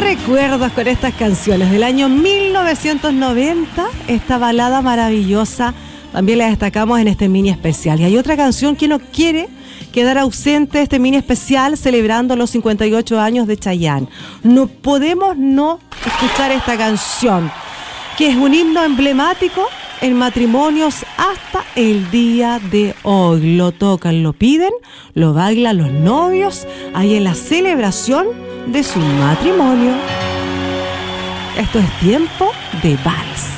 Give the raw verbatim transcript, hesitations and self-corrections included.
recuerdos con estas canciones del año mil novecientos noventa, esta balada maravillosa, también la destacamos en este mini especial. Y hay otra canción que no quiere quedar ausente de este mini especial celebrando los cincuenta y ocho años de Chayanne. No podemos no escuchar esta canción, que es un himno emblemático en matrimonios hasta el día de hoy. Lo tocan, lo piden, lo bailan los novios ahí en la celebración de su matrimonio. Esto es Tiempo de Vals.